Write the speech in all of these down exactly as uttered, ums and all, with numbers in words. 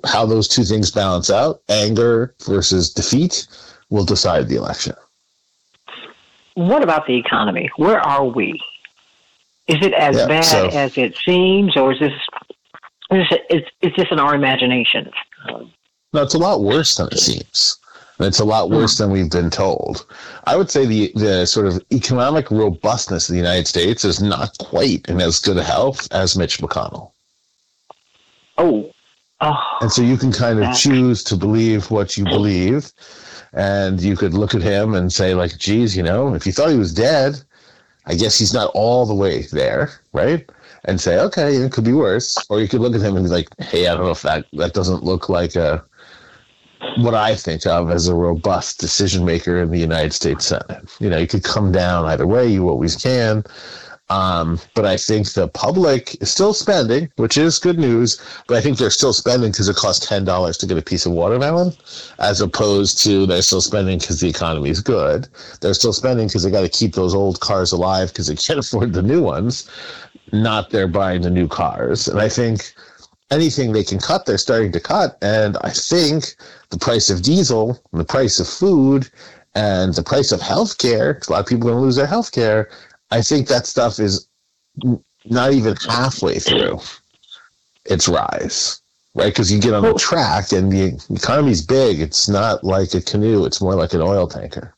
how those two things balance out, anger versus defeat, will decide the election. What about the economy? Where are we? Is it as yeah, bad so, as it seems, or is this is, it, is this in our imagination? No, it's a lot worse than it seems. And it's a lot worse than we've been told. I would say the, the sort of economic robustness of the United States is not quite in as good a health as Mitch McConnell. Oh. oh and so you can kind of that. choose to believe what you believe. And you could look at him and say, like, geez, you know, if you thought he was dead, I guess he's not all the way there, right? And say, okay, it could be worse. Or you could look at him and be like, hey, I don't know if that, that doesn't look like a what I think of as a robust decision maker in the United States Senate. You know, you could come down either way. You always can. Um, but I think the public is still spending, which is good news. But I think they're still spending because it costs ten dollars to get a piece of watermelon, as opposed to they're still spending because the economy is good. They're still spending because they got to keep those old cars alive because they can't afford the new ones. Not they're buying the new cars. And I think anything they can cut, they're starting to cut. And I think the price of diesel, and the price of food, and the price of healthcare, because a lot of people are going to lose their healthcare, I think that stuff is not even halfway through its rise, right? Because you get on the track and the economy's big. It's not like a canoe. It's more like an oil tanker.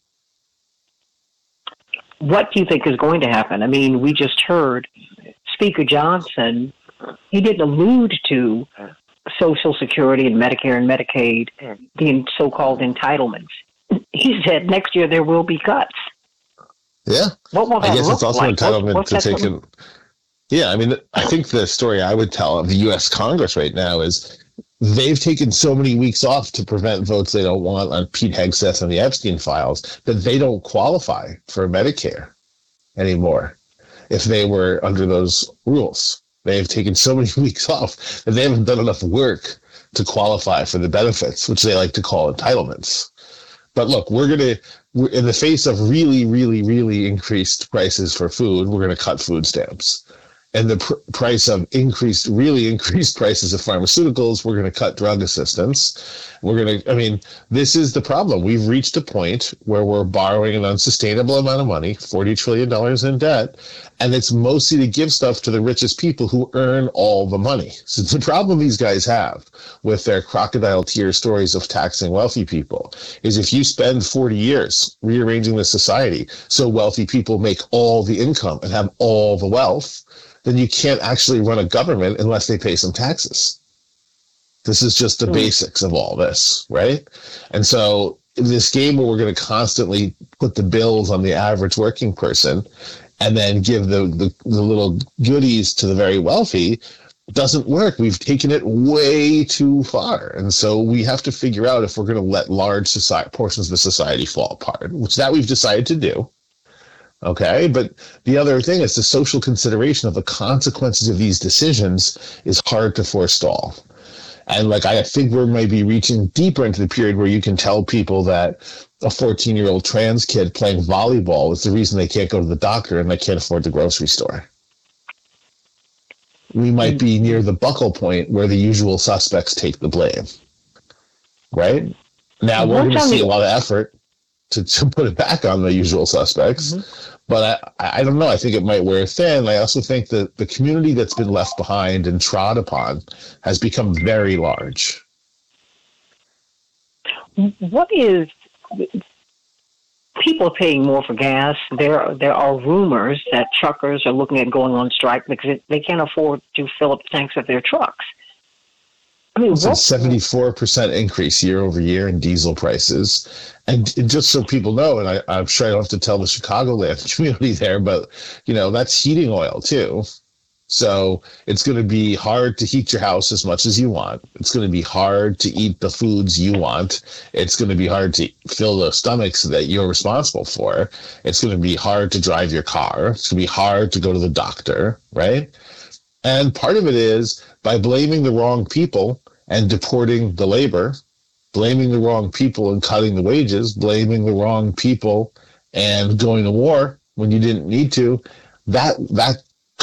What do you think is going to happen? I mean, we just heard Speaker Johnson, he didn't allude to Social Security and Medicare and Medicaid, the so-called entitlements. He said next year there will be cuts. Yeah. What will that I guess look it's also like? entitlement what, to take it. Yeah, I mean, I think the story I would tell of the U S Congress right now is they've taken so many weeks off to prevent votes they don't want on Pete Hegseth and the Epstein files that they don't qualify for Medicare anymore if they were under those rules. They've taken so many weeks off that they haven't done enough work to qualify for the benefits, which they like to call entitlements. But look, we're going to, in the face of really, really, really increased prices for food, we're going to cut food stamps. And the pr- price of increased, really increased prices of pharmaceuticals, we're going to cut drug assistance. We're going to, I mean, this is the problem. We've reached a point where we're borrowing an unsustainable amount of money, forty trillion dollars in debt, and it's mostly to give stuff to the richest people who earn all the money. So the problem these guys have with their crocodile tear stories of taxing wealthy people is if you spend forty years rearranging the society so wealthy people make all the income and have all the wealth, then you can't actually run a government unless they pay some taxes. This is just the mm. basics of all this, right? And so in this game where we're going to constantly put the bills on the average working person and then give the, the, the little goodies to the very wealthy, doesn't work. We've taken it way too far. And so we have to figure out if we're going to let large society, portions of the society fall apart, which that we've decided to do. Okay, but the other thing is the social consideration of the consequences of these decisions is hard to forestall. And like, I think we're maybe reaching deeper into the period where you can tell people that a fourteen-year-old trans kid playing volleyball is the reason they can't go to the doctor and they can't afford the grocery store. We might be near the buckle point where the usual suspects take the blame, right? Now we're going to see a lot of effort to, to put it back on the usual suspects. Mm-hmm. But I, I don't know. I think it might wear thin. I also think that the community that's been left behind and trod upon has become very large. What is people paying more for gas? There, there are rumors that truckers are looking at going on strike because they can't afford to fill up the tanks of their trucks. I mean, it's a seventy-four percent increase year over year in diesel prices. And just so people know, and I, I'm sure I don't have to tell the Chicagoland community there, but, you know, that's heating oil too. So it's going to be hard to heat your house as much as you want. It's going to be hard to eat the foods you want. It's going to be hard to fill the stomachs that you're responsible for. It's going to be hard to drive your car. It's going to be hard to go to the doctor, right? And part of it is by blaming the wrong people and deporting the labor, blaming the wrong people and cutting the wages, blaming the wrong people and going to war when you didn't need to, that that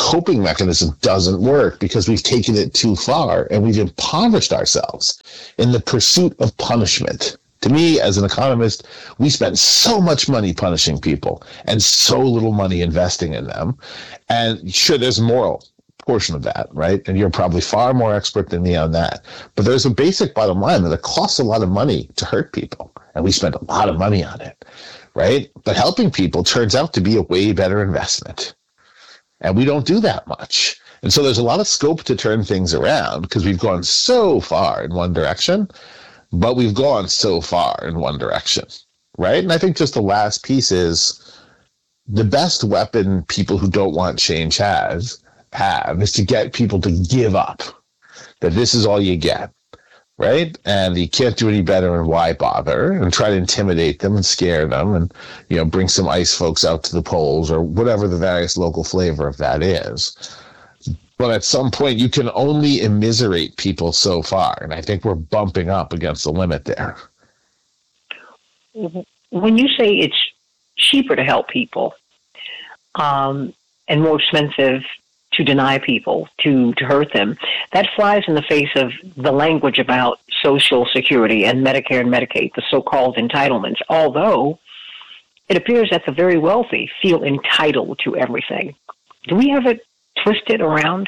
coping mechanism doesn't work because we've taken it too far and we've impoverished ourselves in the pursuit of punishment. To me, as an economist, we spend so much money punishing people and so little money investing in them. And sure, there's a moral portion of that, right? And you're probably far more expert than me on that. But there's a basic bottom line that it costs a lot of money to hurt people. And we spend a lot of money on it, right? But helping people turns out to be a way better investment. And we don't do that much. And so there's a lot of scope to turn things around because we've gone so far in one direction, but we've gone so far in one direction, right? And I think just the last piece is the best weapon people who don't want change has have is to get people to give up, that this is all you get, right? And you can't do any better, and why bother? And try to intimidate them and scare them and, you know, bring some ICE folks out to the polls or whatever the various local flavor of that is. But at some point, you can only immiserate people so far. And I think we're bumping up against the limit there. When you say it's cheaper to help people um, and more expensive to deny people, to, to hurt them, that flies in the face of the language about Social Security and Medicare and Medicaid, the so-called entitlements, although it appears that the very wealthy feel entitled to everything. Do we have it twisted around?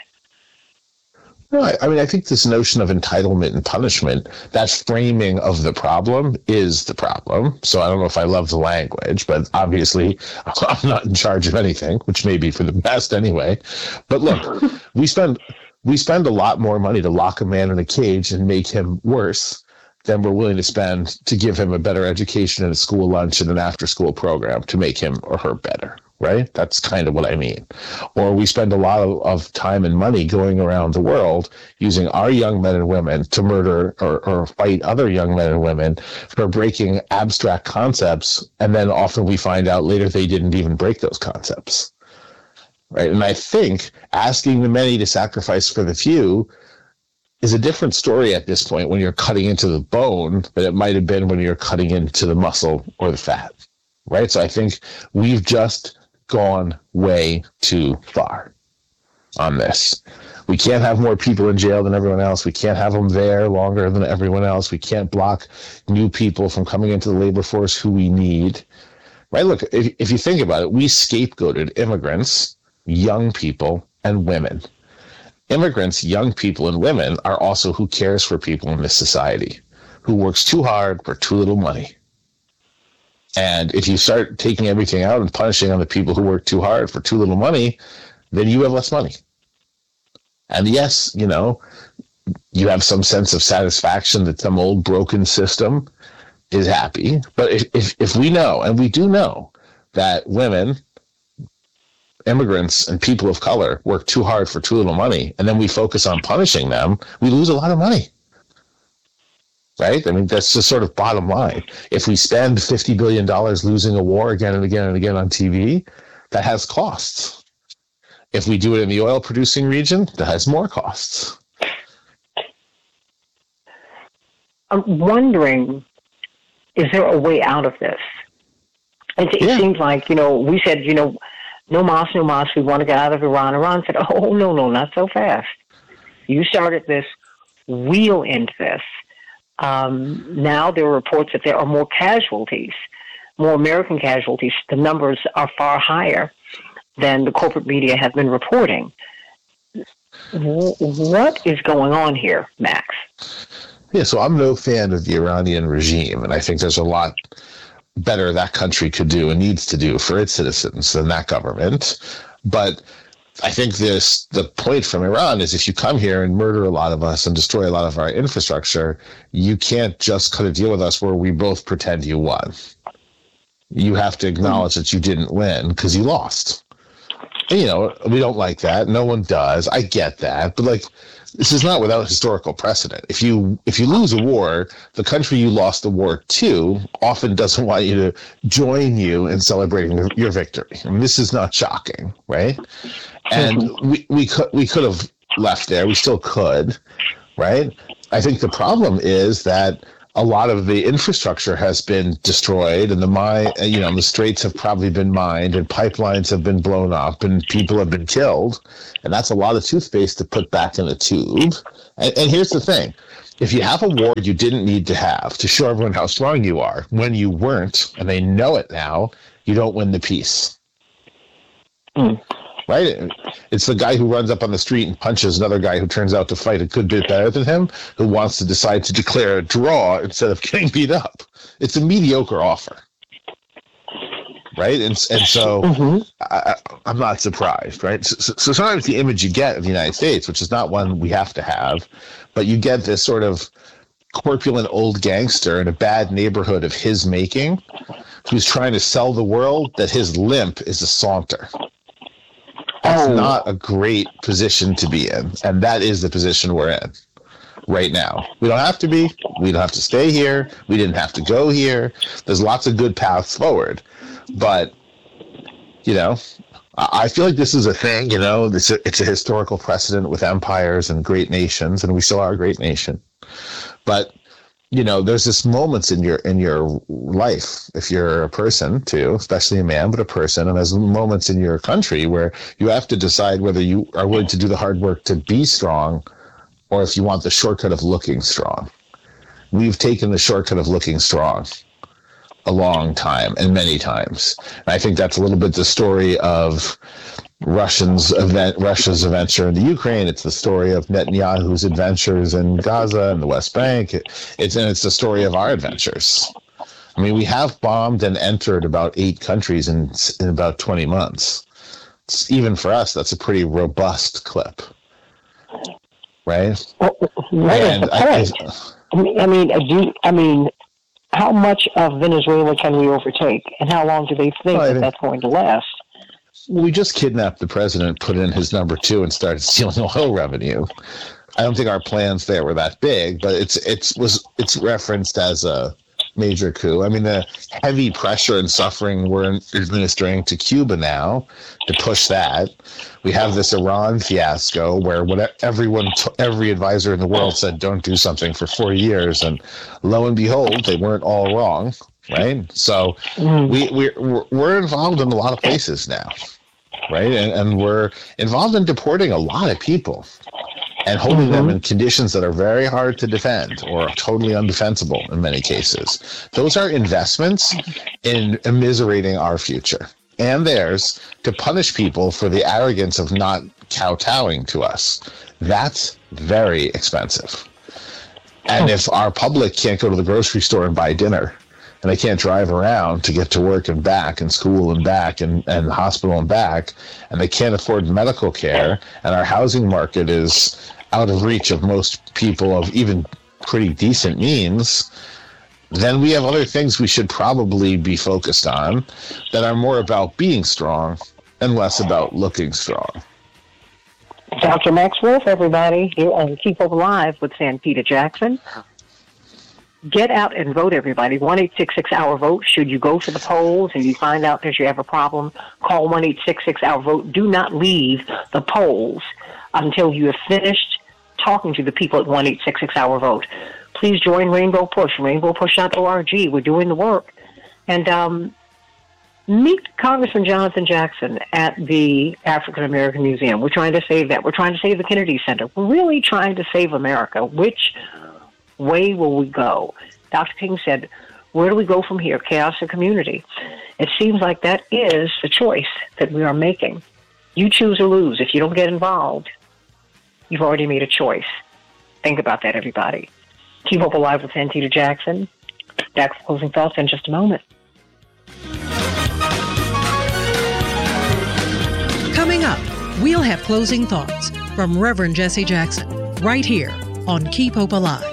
No, I, I mean, I think this notion of entitlement and punishment, that framing of the problem is the problem. So I don't know if I love the language, but obviously I'm not in charge of anything, which may be for the best anyway. But look, we spend we spend a lot more money to lock a man in a cage and make him worse than we're willing to spend to give him a better education and a school lunch and an after-school program to make him or her better. Right? That's kind of what I mean. Or we spend a lot of, of time and money going around the world using our young men and women to murder or, or fight other young men and women for breaking abstract concepts. And then often we find out later they didn't even break those concepts. Right? And I think asking the many to sacrifice for the few is a different story at this point when you're cutting into the bone than it might have been when you're cutting into the muscle or the fat. Right? So I think we've just gone way too far on this. We can't have more people in jail than everyone else. We can't have them there longer than everyone else. We can't block new people from coming into the labor force who we need. Right? Look, if, if you think about it, we scapegoated immigrants, young people, and women. Immigrants, young people, and women are also who cares for people in this society, who works too hard for too little money. And if you start taking everything out and punishing on the people who work too hard for too little money, then you have less money. And yes, you know, you have some sense of satisfaction that some old broken system is happy. But if, if, if we know, and we do know, that women, immigrants, and people of color work too hard for too little money, and then we focus on punishing them, we lose a lot of money. Right? I mean, that's just sort of bottom line. If we spend fifty billion dollars losing a war again and again and again on T V, that has costs. If we do it in the oil producing region, that has more costs. I'm wondering, is there a way out of this? It, it yeah. seems like, you know, we said, you know, no mas, no mas, we want to get out of Iran. Iran said, oh, no, no, not so fast. You started this, we'll end this. Um, now there are reports that there are more casualties, more American casualties. The numbers are far higher than the corporate media have been reporting. What is going on here, Max? Yeah, so I'm no fan of the Iranian regime, and I think there's a lot better that country could do and needs to do for its citizens than that government. But I think this the point from Iran is if you come here and murder a lot of us and destroy a lot of our infrastructure, you can't just cut a deal with us where we both pretend you won. You have to acknowledge that you didn't win because you lost. And, you know, we don't like that. No one does. I get that. But, like, this is not without historical precedent. If you if you lose a war, the country you lost the war to often doesn't want you to join you in celebrating your victory. I mean, this is not shocking, right? And we, we could we could have left there. We still could, right? I think the problem is that a lot of the infrastructure has been destroyed, and the mine, you know, the straits have probably been mined, and pipelines have been blown up, and people have been killed, and that's a lot of toothpaste to put back in a tube. And, and here's the thing. If you have a war you didn't need to have to show everyone how strong you are, when you weren't, and they know it now, you don't win the peace. Mm. Right? It's the guy who runs up on the street and punches another guy who turns out to fight a good bit better than him, who wants to decide to declare a draw instead of getting beat up. It's a mediocre offer. Right? And, and so mm-hmm. I, I'm not surprised, right? So, so sometimes the image you get of the United States, which is not one we have to have, but you get this sort of corpulent old gangster in a bad neighborhood of his making who's trying to sell the world that his limp is a saunter. That's oh. not a great position to be in, and that is the position we're in right now. We don't have to be. We don't have to stay here. We didn't have to go here. There's lots of good paths forward. But, you know, I feel like this is a thing, you know, it's a, it's a historical precedent with empires and great nations, and we still are a great nation. But, you know, there's this moments in your in your life, if you're a person too, especially a man, but a person, and there's moments in your country where you have to decide whether you are willing to do the hard work to be strong or if you want the shortcut of looking strong. We've taken the shortcut of looking strong a long time and many times. And I think that's a little bit the story of Russians event, Russia's adventure in the Ukraine. It's the story of Netanyahu's adventures in Gaza and the West Bank. It, it's and it's the story of our adventures. I mean, we have bombed and entered about eight countries in in about twenty months. It's, even for us, that's a pretty robust clip, right? Well, what and is the I, point? I, I mean, I mean, do I mean. How much of Venezuela can we overtake, and how long do they think well, that that's going to last? We just kidnapped the president, put in his number two, and started stealing oil revenue. I don't think our plans there were that big, but it's it's was it's referenced as a major coup. I mean, the heavy pressure and suffering we're administering to Cuba now to push that. We have this Iran fiasco where what everyone, every advisor in the world said, don't do something for four years. And lo and behold, they weren't all wrong. Right. So we, we're, we're involved in a lot of places now. Right. And, and we're involved in deporting a lot of people and holding mm-hmm. them in conditions that are very hard to defend or totally undefensible in many cases. Those are investments in immiserating our future and theirs to punish people for the arrogance of not kowtowing to us. That's very expensive. And if our public can't go to the grocery store and buy dinner, and they can't drive around to get to work and back and school and back and, and hospital and back, and they can't afford medical care, and our housing market is out of reach of most people of even pretty decent means, then we have other things we should probably be focused on that are more about being strong and less about looking strong. Doctor Max Wolf, everybody, here on Keep Hope Alive with Santita Jackson. Get out and vote, everybody. one eight six six our vote. Should you go to the polls and you find out that you have a problem, call one eight six six our vote. Do not leave the polls until you have finished talking to the people at one eight six six our vote. Please join Rainbow Push, rainbow push dot org. We're doing the work. And um, meet Congressman Jonathan Jackson at the African American Museum. We're trying to save that. We're trying to save the Kennedy Center. We're really trying to save America. Which way will we go? Doctor King said, where do we go from here? Chaos or community? It seems like that is the choice that we are making. You choose or lose. If you don't get involved, you've already made a choice. Think about that, everybody. Keep Hope Alive with Santita Jackson. Back for closing thoughts in just a moment. Coming up, we'll have closing thoughts from Reverend Jesse Jackson right here on Keep Hope Alive.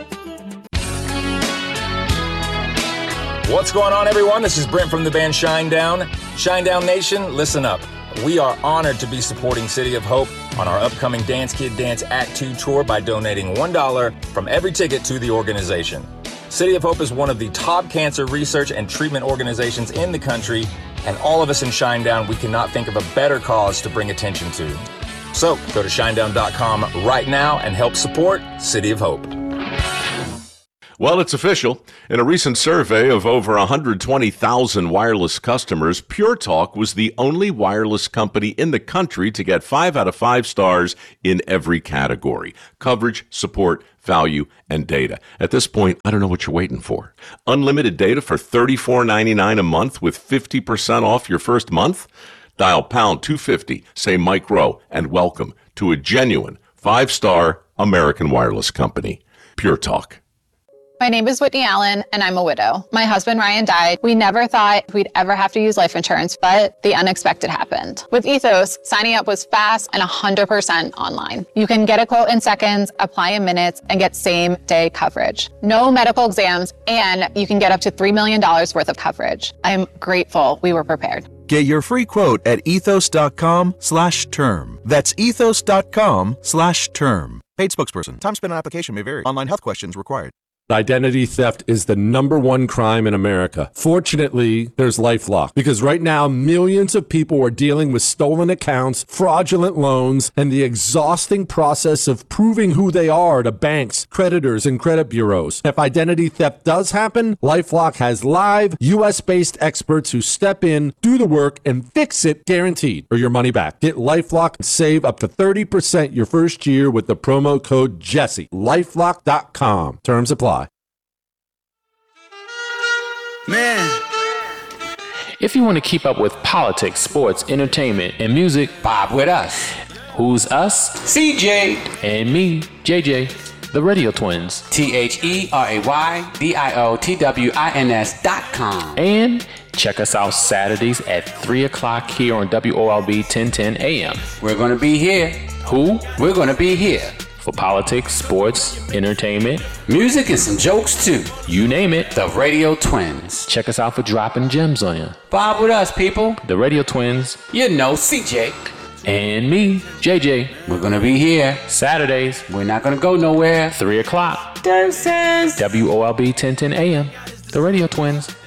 What's going on, everyone? This is Brent from the band Shinedown. Shinedown Nation, listen up. We are honored to be supporting City of Hope on our upcoming Dance Kid Dance Act two tour by donating one dollar from every ticket to the organization. City of Hope is one of the top cancer research and treatment organizations in the country, and all of us in Shinedown, we cannot think of a better cause to bring attention to. So go to shinedown dot com right now and help support City of Hope. Well, it's official. In a recent survey of over one hundred twenty thousand wireless customers, Pure Talk was the only wireless company in the country to get five out of five stars in every category: coverage, support, value, and data. At this point, I don't know what you're waiting for. Unlimited data for thirty-four ninety-nine a month with fifty percent off your first month? Dial pound two fifty, say Mike Rowe, and welcome to a genuine five-star American wireless company. Pure Talk. My name is Whitney Allen, and I'm a widow. My husband, Ryan, died. We never thought we'd ever have to use life insurance, but the unexpected happened. With Ethos, signing up was fast and one hundred percent online. You can get a quote in seconds, apply in minutes, and get same-day coverage. No medical exams, and you can get up to three million dollars worth of coverage. I'm grateful we were prepared. Get your free quote at ethos.com slash term. That's ethos.com slash term. Paid spokesperson. Time spent on application may vary. Online health questions required. Identity theft is the number one crime in America. Fortunately, there's LifeLock, because right now millions of people are dealing with stolen accounts, fraudulent loans, and the exhausting process of proving who they are to banks, creditors, and credit bureaus. If identity theft does happen, LifeLock has live U S-based experts who step in, do the work, and fix it guaranteed, or your money back. Get LifeLock and save up to thirty percent your first year with the promo code Jesse. LifeLock dot com. Terms apply. Man. If you want to keep up with politics, sports, entertainment, and music, Bob with us. Who's us? C J. And me, J J, the Radio Twins. T H E R A Y D I O T W I N S dot com. And check us out Saturdays at three o'clock here on W O L B ten ten A M. We're going to be here. Who? We're going to be here. For politics, sports, entertainment, music, and some jokes too. You name it. The Radio Twins. Check us out for dropping gems on you. Bob with us, people. The Radio Twins. You know, C J. And me, J J. We're gonna be here. Saturdays. We're not gonna go nowhere. three o'clock. Deuces. W O L B ten ten A M. The Radio Twins.